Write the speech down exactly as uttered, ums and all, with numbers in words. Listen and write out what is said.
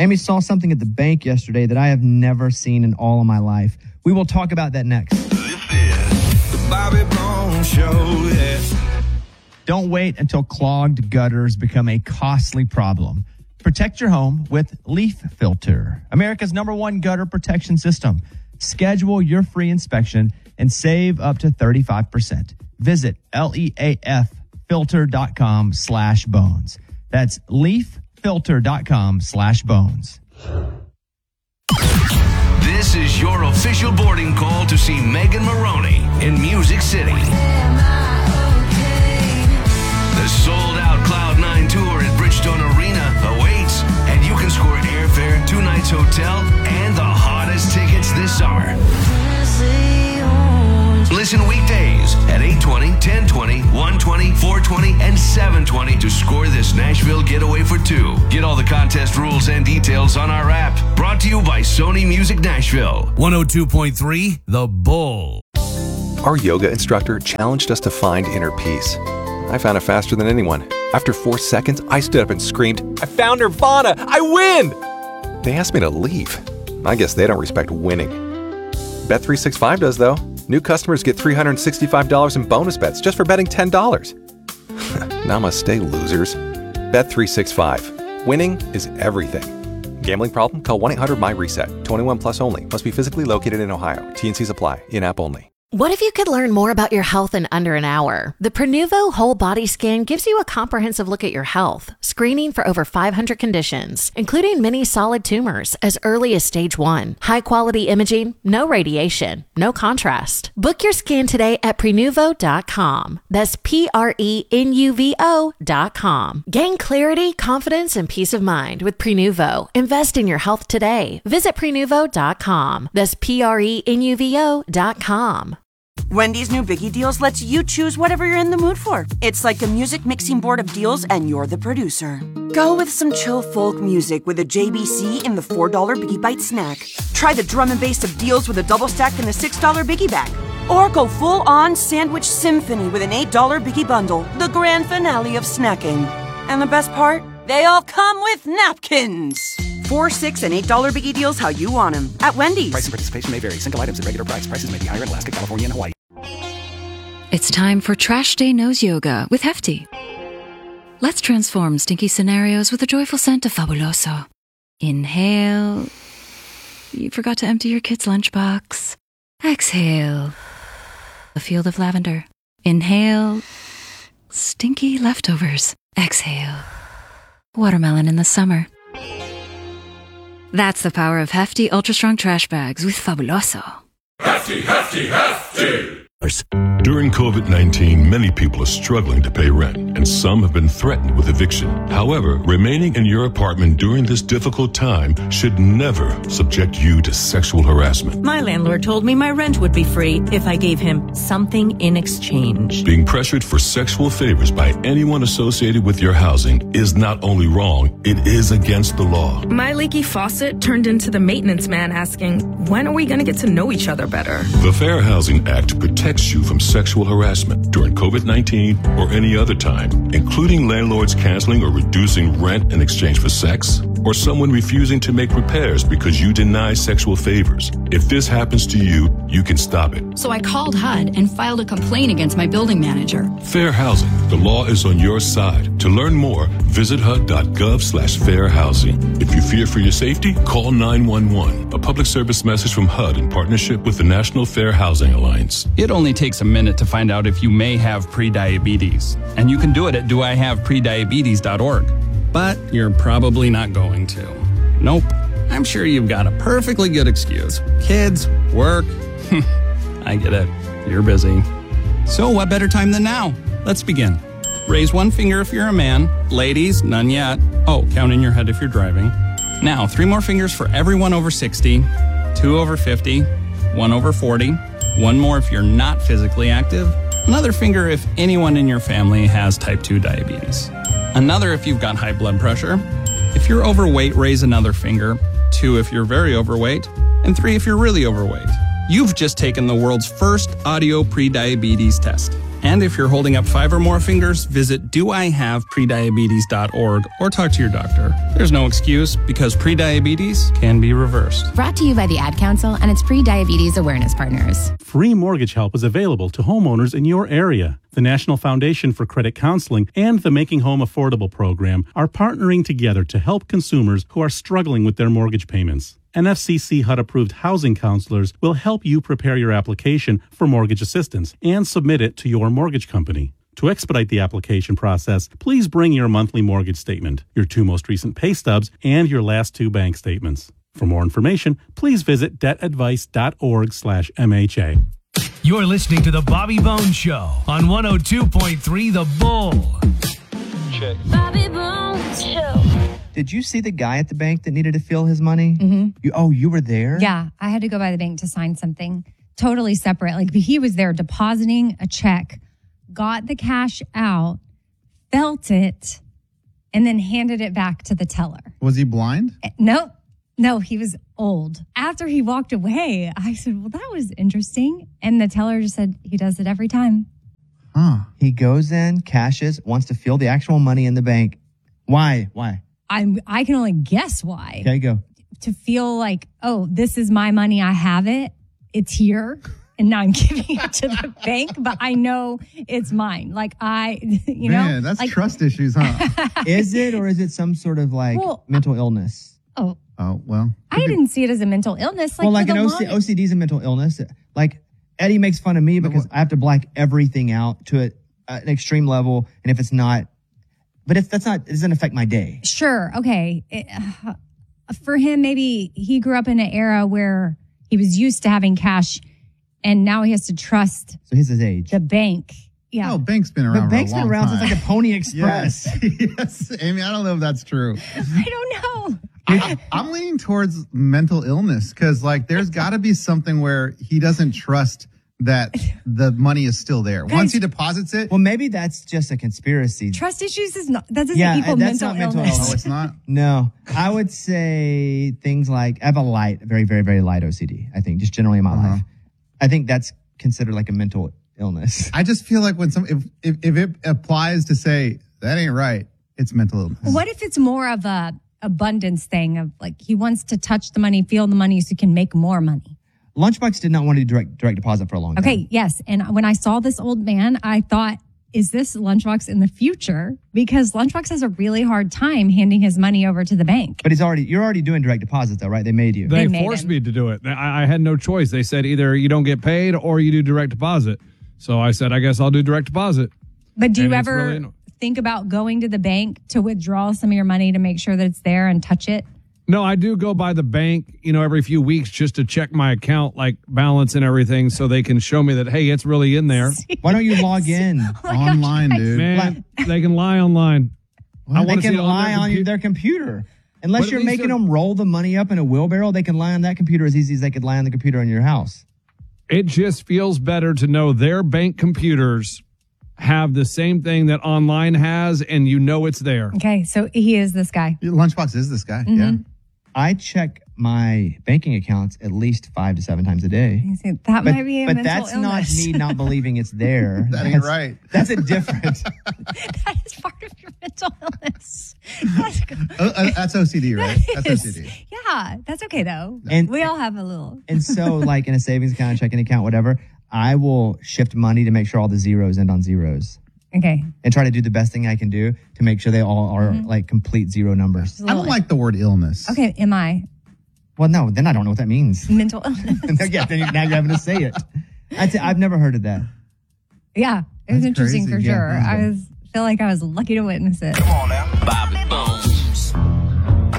Amy saw something at the bank yesterday that I have never seen in all of my life. We will talk about that next. This is the Bobby Bones Show, yeah. Don't wait until clogged gutters become a costly problem. Protect your home with Leaf Filter, America's number one gutter protection system. Schedule your free inspection and save up to thirty-five percent. Visit leaffilter.com slash bones. That's leaffilter.com slash bones. This is your official boarding call to see Megan Maroney in Music City. The sold-out Cloud nine tour at Bridgestone Arena awaits, and you can score airfare, two nights hotel, and the hottest tickets this summer. Listen weekdays at eight twenty, ten twenty, one twenty, four twenty, and seven twenty to score this Nashville getaway for two. Get all the contest rules and details on our app. Brought to you by Sony Music Nashville. one oh two point three The Bull. Our yoga instructor challenged us to find inner peace. I found it faster than anyone. After four seconds, I stood up and screamed, "I found Nirvana! I win!" They asked me to leave. I guess they don't respect winning. Bet three sixty-five does, though. New customers get three hundred sixty-five dollars in bonus bets just for betting ten dollars. Namaste, losers. Bet three sixty-five. Winning is everything. Gambling problem? Call one eight hundred my reset. twenty-one plus only. Must be physically located in Ohio. T N Cs apply. In-app only. What if you could learn more about your health in under an hour? The Prenuvo Whole Body Scan gives you a comprehensive look at your health, screening for over five hundred conditions, including many solid tumors as early as stage one. High-quality imaging, no radiation, no contrast. Book your scan today at prenuvo dot com. That's P R E N U V O dot com. Gain clarity, confidence, and peace of mind with Prenuvo. Invest in your health today. Visit prenuvo dot com. That's P R E N U V O dot com. Wendy's new Biggie Deals lets you choose whatever you're in the mood for. It's like a music mixing board of deals, and you're the producer. Go with some chill folk music with a J B C in the four dollar Biggie Bite snack. Try the drum and bass of deals with a double stack in the six dollar Biggie Bag. Or go full-on sandwich symphony with an eight dollar Biggie Bundle, the grand finale of snacking. And the best part? They all come with napkins. Four, six, and eight dollar Biggie Deals how you want them at Wendy's. Price and participation may vary. Single items at regular price. Prices may be higher in Alaska, California, and Hawaii. It's time for Trash Day Nose Yoga with Hefty. Let's transform stinky scenarios with a joyful scent of Fabuloso. Inhale. You forgot to empty your kid's lunchbox. Exhale. A field of lavender. Inhale. Stinky leftovers. Exhale. Watermelon in the summer. That's the power of Hefty Ultra Strong Trash Bags with Fabuloso. Hefty, hefty, hefty! During COVID nineteen, many people are struggling to pay rent, and some have been threatened with eviction. However, remaining in your apartment during this difficult time should never subject you to sexual harassment. My landlord told me my rent would be free if I gave him something in exchange. Being pressured for sexual favors by anyone associated with your housing is not only wrong, it is against the law. My leaky faucet turned into the maintenance man asking, when are we going to get to know each other better? The Fair Housing Act protects you from sexual harassment during COVID nineteen or any other time, including landlords canceling or reducing rent in exchange for sex, or someone refusing to make repairs because you deny sexual favors. If this happens to you, you can stop it. So I called H U D and filed a complaint against my building manager. Fair Housing. The law is on your side. To learn more, visit H U D dot gov slash fair housing. If you fear for your safety, call nine one one. A public service message from H U D in partnership with the National Fair Housing Alliance. It only takes a minute to find out if you may have prediabetes. And you can do it at do I have prediabetes dot org. But you're probably not going to. Nope. I'm sure you've got a perfectly good excuse. Kids, work. I get it. You're busy. So what better time than now? Let's begin. Raise one finger if you're a man. Ladies, none yet. Oh, count in your head if you're driving. Now, three more fingers for everyone over sixty, two over fifty, one over forty, one more if you're not physically active, another finger if anyone in your family has type two diabetes, another if you've got high blood pressure. If you're overweight, raise another finger, two if you're very overweight, and three if you're really overweight. You've just taken the world's first audio pre-diabetes test. And if you're holding up five or more fingers, visit do I have prediabetes dot org or talk to your doctor. There's no excuse because prediabetes can be reversed. Brought to you by the Ad Council and its pre-diabetes awareness partners. Free mortgage help is available to homeowners in your area. The National Foundation for Credit Counseling and the Making Home Affordable program are partnering together to help consumers who are struggling with their mortgage payments. N F C C H U D-approved housing counselors will help you prepare your application for mortgage assistance and submit it to your mortgage company. To expedite the application process, please bring your monthly mortgage statement, your two most recent pay stubs, and your last two bank statements. For more information, please visit debtadvice.org slash MHA. You're listening to The Bobby Bones Show on one oh two point three The Bull. Check. Bobby Bones Show. Did you see the guy at the bank that needed to fill his money? Mm-hmm. You, oh, you were there? Yeah, I had to go by the bank to sign something totally separate. Like he was there depositing a check, got the cash out, felt it, and then handed it back to the teller. Was he blind? No, no, he was old. After he walked away, I said, well, that was interesting. And the teller just said, he does it every time. Huh. He goes in, cashes, wants to feel the actual money in the bank. Why? Why? I'm, I can only guess why. Okay, go. To feel like, oh, this is my money. I have it. It's here. And now I'm giving it to the bank, but I know it's mine. Like I, you know. Man, that's like, trust issues, huh? Is it, or is it some sort of like well, mental illness? Oh. Oh, well. I didn't see it as a mental illness. Like well, like an an O C, O C D is a mental illness. Like Eddie makes fun of me because I have to black everything out to a, an extreme level. And if it's not, but if that's not, it doesn't affect my day. Sure. Okay. It, uh, for him, maybe he grew up in an era where he was used to having cash and now he has to trust. So he's his age. The bank. Yeah. Oh, bank's been around. But bank's for a been long around time. since like a Pony Express. Yes. Yes. Amy, I don't know if that's true. I don't know. I, I'm leaning towards mental illness because, like, there's got to be something where he doesn't trust that the money is still there. Guys, Once he deposits it. Well, maybe that's just a conspiracy. Trust issues is not, that doesn't yeah, equal that's mental, not mental illness. illness. Oh, it's not? No. I would say things like, I have a light, very, very, very light O C D, I think, just generally in my Uh-huh. life. I think that's considered like a mental illness. I just feel like when some, if, if, if it applies to say, that ain't right, it's mental illness. What if it's more of a abundance thing of like he wants to touch the money, feel the money so he can make more money? Lunchbox did not want to do direct direct deposit for a long time. Okay, yes. And when I saw this old man, I thought, is this Lunchbox in the future? Because Lunchbox has a really hard time handing his money over to the bank. But he's already you're already doing direct deposit though, right? They made you. They, They made forced him. me to do it. I, I had no choice. They said either you don't get paid or you do direct deposit. So I said, I guess I'll do direct deposit. But do you And it's ever really anno- think about going to the bank to withdraw some of your money to make sure that it's there and touch it? No, I do go by the bank, you know, every few weeks just to check my account, like balance and everything, so they can show me that, hey, it's really in there. Why don't you log in online, dude? Man, they can lie online. I they want to can see it lie on on their your- their computer. Unless But you're at least making they're- them roll the money up in a wheelbarrow, they can lie on that computer as easy as they could lie on the computer in your house. It just feels better to know their bank computers have the same thing that online has, and you know it's there. Okay, so he is this guy. Lunchbox is this guy, Mhm. yeah. I check my banking accounts at least five to seven times a day. You say, that But, might be a but mental that's illness. not me not believing it's there. That ain't That's- right. That's a different. That is part of your mental illness. That's, Uh, uh, that's O C D, right? That That's is- O C D. Yeah, that's okay though. And- we all have a little. And so, like in a savings account, checking account, whatever, I will shift money to make sure all the zeros end on zeros. Okay. And try to do the best thing I can do to make sure they all are Mhm. like complete zero numbers. I don't like the word illness. Okay, am I Well, no, then I don't know what that means. mental illness? yeah, then you, now you're having to say it. I'd say, I've never heard of that. Yeah, it was That's interesting crazy. for Yeah, sure. that's I cool. was feel like I was lucky to witness it. Bobby